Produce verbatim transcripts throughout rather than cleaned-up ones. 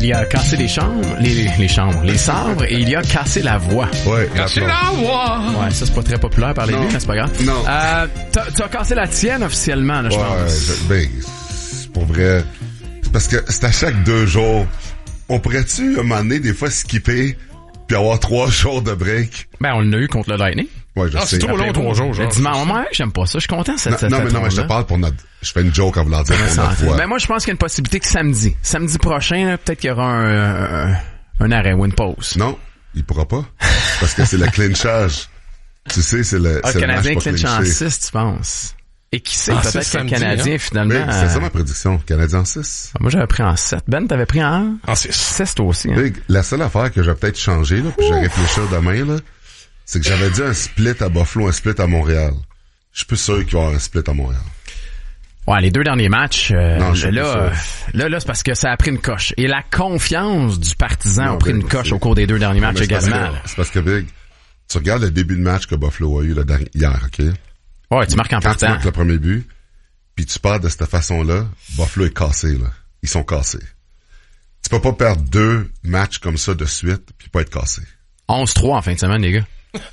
il a cassé les chambres, les, les, les chambres, les sabres, et il a cassé la voix. Ouais, Cassé la voix! Ouais, ça c'est pas très populaire par les Non. vieux, mais c'est pas grave. Non. Euh, t'as, t'as cassé la tienne officiellement, là, je Ouais, pense. je- ben, c'est pour vrai. C'est parce que c'est à chaque deux jours. On pourrait-tu, un moment donné, des fois, skipper puis avoir trois jours de break? Ben, on l'a eu contre le Lightning. Ouais, je Ah, sais. c'est trop long, trois jours, genre. Le dimanche, moi, j'aime pas ça. Je suis content, cette, Non, cette non, mais non, mais je te patronne-là. parle pour notre... Je fais une joke en voulant dire pour notre voix. Ben, moi, je pense qu'il y a une possibilité que samedi, samedi prochain, là, peut-être qu'il y aura un, un, un arrêt ou une pause. Non, il pourra pas. Parce que c'est le clinchage. Tu sais, c'est le, Ah, c'est le le match Canadien pas clinch en clinché. six, tu penses? Et qui sait, Ah, peut-être c'est que le samedi, Canadien, hein? finalement... Big, c'est ça euh, ma prédiction. Canadien en six. moi, j'avais pris en sept. Ben, t'avais pris en Ah, c'est six, toi aussi. Hein? Big, la seule affaire que j'ai peut-être changé, là, puis je vais réfléchir demain, là, c'est que j'avais dit un split à Buffalo, un split à Montréal. Je suis plus sûr qu'il va y avoir un split à Montréal. Ouais, les deux derniers matchs, euh, Non, je suis là, pas euh, sûr. là, là, c'est parce que ça a pris une coche. Et la confiance du partisan Non, a pris ben, une coche c'est- au cours des deux derniers Non, matchs mais c'est parce également. que- là. C'est parce que, Big, tu regardes le début de match que Buffalo a eu le dernier, hier, OK? Ouais, tu marques en Quand tu partant. marques le premier but, puis tu pars de cette façon-là, Buffalo est cassé, là. Ils sont cassés. Tu peux pas perdre deux matchs comme ça de suite puis pas être cassé. onze trois en fin de semaine, les gars.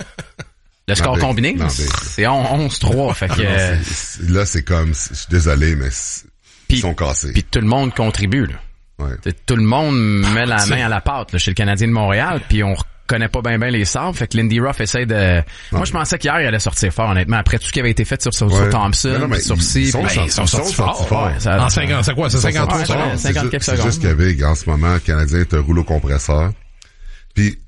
Le score Big. combiné, Non, Big. c'est onze trois. Fait que, Non, euh, c'est- c'est- là, c'est comme, je suis désolé, mais c'est- Puis- ils sont cassés. puis tout le monde contribue, là. Ouais. T'sais, tout le monde met la main à la pâte là, chez le Canadien de Montréal, puis on reconnaît pas bien bien les sabres, fait que Lindy Ruff essaie de... Moi, je pensais qu'hier, il allait sortir fort, honnêtement, après tout ce qui avait été fait sur, sur, sur Ouais. Thompson, Mais non, mais puis sur ils- C, ils sont puis- sortis- ils sont ils sortis fort, fort. Ouais, ça- En cinquante, c'est quoi? C'est cinquante-trois Ouais, secondes? ouais, C'est cinquante juste, quelques c'est secondes. juste qu'avec, en ce moment, le Canadien est un rouleau compresseur. Puis,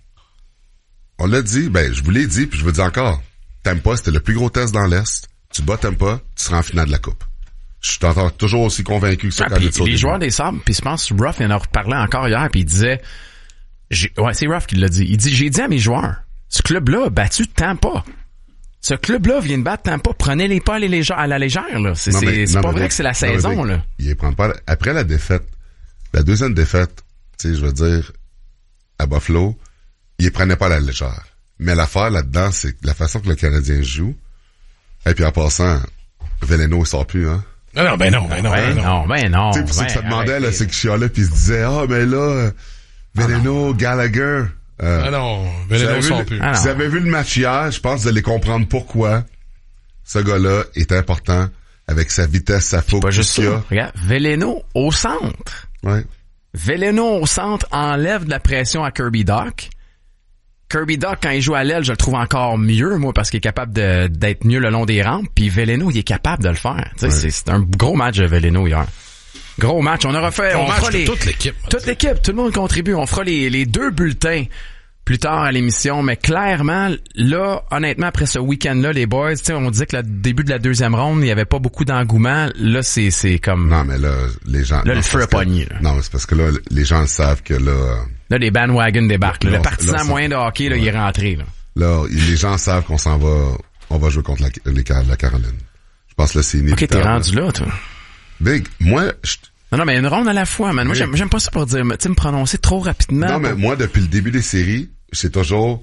on l'a dit, ben, je vous l'ai dit, puis je vous le dis encore. Tampa, c'était le plus gros test dans l'Est. Tu bats Tampa, tu seras en finale de la Coupe. Je suis encore toujours aussi convaincu que ça Ah, quand puis j'ai dit ça au les début. joueurs des Sabres, puis je pense Ruff il en a reparlé encore hier, puis il disait, j'ai, ouais, c'est Ruff qui l'a dit. Il dit, j'ai dit à mes joueurs, ce club-là a battu Tampa. Ce club-là vient de battre Tampa. Prenez-les pas à la légère, à la légère là. C'est, Non, c'est, mais- c'est non, pas mais vrai Vic, que c'est la non, mais saison, Vic, là. Il les prend pas. Après la défaite, la deuxième défaite, tu sais, je veux dire, à Buffalo, il les prenait pas à la légère. Mais l'affaire là-dedans, c'est la façon que le Canadien joue. Et puis en passant, Veleno, il sort plus, hein. Non, non, ben non, ben non, Ben ben non. non, ben non. Tu sais, puis ceux ben, qui se demandaient, là, arrêtez. c'est que chialait puis il se disait, ah, mais là, euh, Veleno, Gallagher. euh, Ah non, vous avez Veleno vu sont le- plus. Ah non. Vous avez vu le match hier, je pense que vous allez comprendre pourquoi ce gars-là est important avec sa vitesse, sa fougue, Pas tout juste ce qu'il y ça. a. Regarde, Veleno au centre. Ouais. Veleno au centre enlève de la pression à Kirby Dach. Kirby Dach, quand il joue à l'aile, je le trouve encore mieux, moi, parce qu'il est capable de, d'être mieux le long des rampes. Puis Veleno, il est capable de le faire. Tu sais, Ouais. c'est, c'est un gros match de Veleno hier. Gros match. On aura fait, Gros on match fera de les, toute l'équipe. toute l'équipe, tout le monde contribue. On fera les, les deux bulletins plus tard à l'émission. Mais clairement, là, honnêtement, après ce week-end-là, les boys, tu sais, on disait que le début de la deuxième ronde, il y avait pas beaucoup d'engouement. Là, c'est, c'est comme, Non, mais là, les gens... Là, non, le c'est feu parce a que- pogné, là. Non, c'est parce que là, les gens le savent que là... euh, là, les bandwagons débarquent. là. Là, Le partisan là, c'est- moyen de hockey, là, il est rentré, là. Là, les gens savent qu'on s'en va... On va jouer contre la, les, la Caroline. Je pense que là, c'est Ok, inévitable. t'es rendu là, toi. Big, moi... je- Non, non, mais une ronde à la fois, man. Moi, Oui. j'aime, j'aime pas ça pour dire, mais tu sais, me prononcer trop rapidement. Non, mais pour- moi, depuis le début des séries, c'est toujours...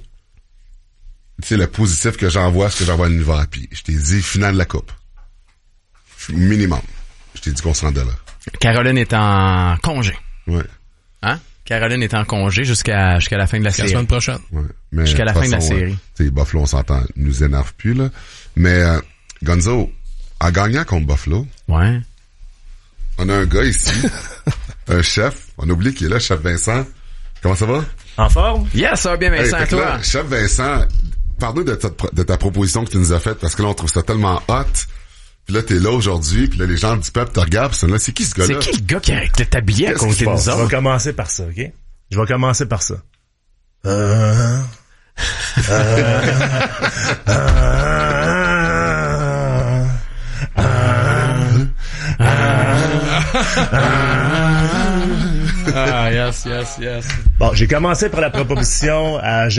Tu sais, le positif que j'envoie, ce que j'envoie à l'univers. Puis, je t'ai dit, finale de la Coupe. Minimum. Je t'ai dit qu'on se rendait là. Caroline est en congé. Ouais. Hein? Caroline est en congé jusqu'à, jusqu'à la fin de la La série. semaine prochaine. Ouais. Mais, Jusqu'à la toute fin de la façon, série. euh, tu sais, Buffalo, on s'entend, nous énerve plus, là. Mais, euh, Gonzo, en gagnant contre Buffalo, Ouais. on a un gars ici, un chef, on a oublié qu'il est là, chef Vincent. Comment ça va? En forme? Yes, ça va bien, Hey, Vincent, fait que toi. là, chef Vincent, parle-nous de ta, de ta proposition que tu nous as faite, parce que là, on trouve ça tellement hot. Puis là, t'es là aujourd'hui, puis là, les gens du peuple te regardent, puis sont là, c'est qui ce gars-là? C'est qui le gars qui a qui est habillé à Qu'est-ce qui côté se de passe? nous Je vais autres? commencer par ça, OK? Je vais commencer par ça. Euh... Euh... Ah, yes, yes, yes. Bon, j'ai commencé par la proposition à